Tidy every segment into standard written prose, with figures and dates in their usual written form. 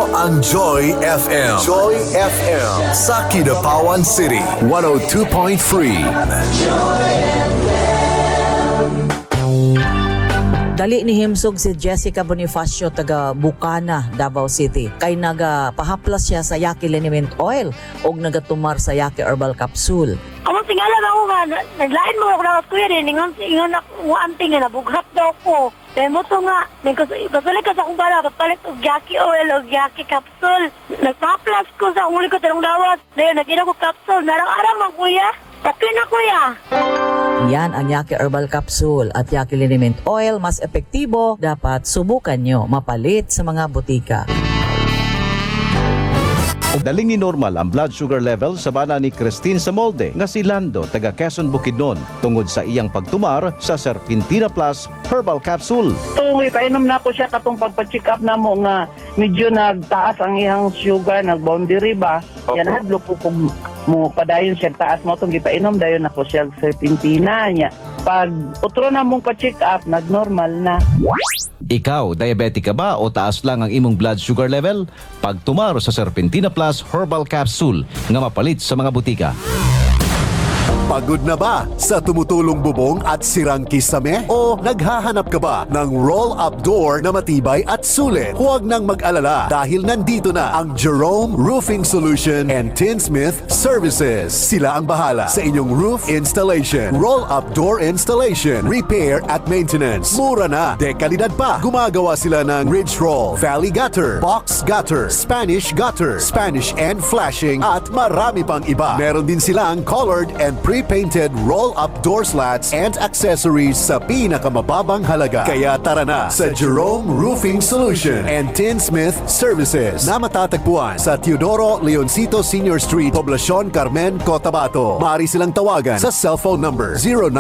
ang Joy FM. Joy FM sa Kidapawan City 102.3. Dali ni himsog si Jessica Bonifacio taga Bukana, Davao City. Kay nagapahaplas siya sa Yaki Liniment Oil o nagatumar sa Yaki Herbal Capsule. Amo tingalan ako nga, naglain mo ako na kuya rin, ingon ako anting nga nabughat daw ko. Kaya mo to nga, kasulit ka sa akong bala, kapalit og Yaki Oil o Yaki Capsule. Nagpaplas ko sa uli ko tarong dawas. Dahil nagina ko capsule, narang-arang man kuya. Pati na kuya. Yan ang Yaki Herbal Capsule at Yaki Liniment Oil. Mas epektibo, dapat subukan nyo mapalit sa mga butika. Daling ni normal ang blood sugar level sa bana ni Christine Samolde nga si Lando taga Quezon Bukidnon tungod sa iyang pagtumar sa Serpentina Plus Herbal Capsule. Tungoy painom na ko siya katong pagpa-check up na mo nga medyo nagtaas ang iyang sugar, nag-boundary ba? Yan hadlo ko kung mo padayon siya taas mo itong gipainom dayon ako siya Serpentina niya. Pag utro na mong pa-check up, nag-normal na. Ikaw, diabetic ka ba o taas lang ang imong blood sugar level? Pagtumar sa Serpentina Plus Herbal Capsule nga mapalit sa mga butika. Pagod na ba sa tumutulong bubong at sirang kisame? O naghahanap ka ba ng roll-up door na matibay at sulit? Huwag nang mag-alala dahil nandito na ang Jerome Roofing Solution and Tinsmith Services. Sila ang bahala sa inyong roof installation, roll-up door installation, repair at maintenance. Mura na, dekalidad pa. Gumagawa sila ng ridge roll, valley gutter, box gutter, Spanish gutter, Spanish and flashing at marami pang iba. Meron din silang colored and pre-painted roll-up door slats and accessories sa pinakamababang halaga. Kaya tara na sa Jerome Roofing Solution and Tinsmith Services na matatagpuan sa Teodoro Leoncito Senior Street, Poblacion, Carmen, Cotabato. Maaari silang tawagan sa cellphone number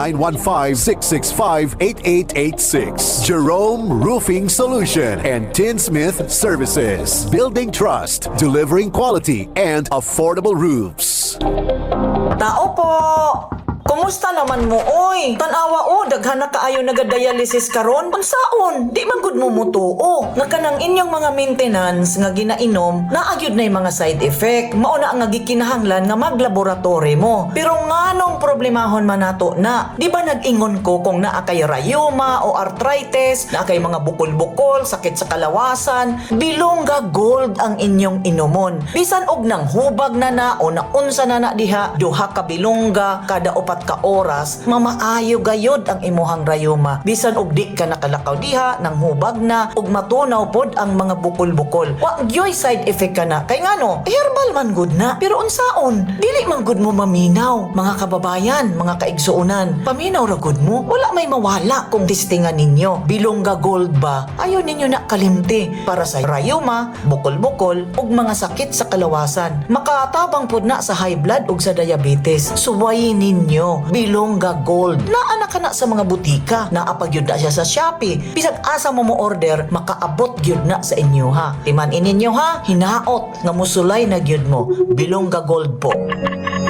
0915-665-8886. Jerome Roofing Solution and Tinsmith Services. Building trust, delivering quality and affordable roofs. Tao po! Kumusta naman mo, oy? Tanawa o, daghan na kaayo nagadialysis karon. Unsaon? Di man gud mo mutuo. Nga kanang inyong mga maintenance nga ginainom, naagyod na yung mga side effect. Mauna nga gikinahanglan nga maglaboratory mo. Pero nganong problemahon man nato na? Di ba nag-ingon ko kung naa kay rheuma o arthritis, naa kay mga bukol-bukol, sakit sa kalawasan, Bilongga Gold ang inyong inomon. Bisan og nang hubag na o naunsa na diha, duha ka bilongga kada upat ka oras, mamaayo gayod ang imuhang rayuma. Bisan og di ka nakalakaw diha, nang hubag na, og matunaw pod ang mga bukol-bukol. Wa gyoy side effect ka na. Kay ngano, herbal man good na. Pero unsaon, dili man good mo maminaw. Mga kababayan, mga kaigsuunan, paminaw ra good mo. Wala may mawala kung testingan ninyo. Bilongga Gold ba? Ayaw ninyo na kalimti para sa rayuma, bukol-bukol, ug mga sakit sa kalawasan. Makatabang pod na sa high blood ug sa diabetes. Suwayin ninyo Bilongga Gold. Naa na kana sa mga butika. Naapag yun na siya sa Shopee. Bisag asa mo order, makaabot gyud na sa inyo ha. Timan ininyo ha, hinaot nga musulay na gyud mo. Bilongga Gold po.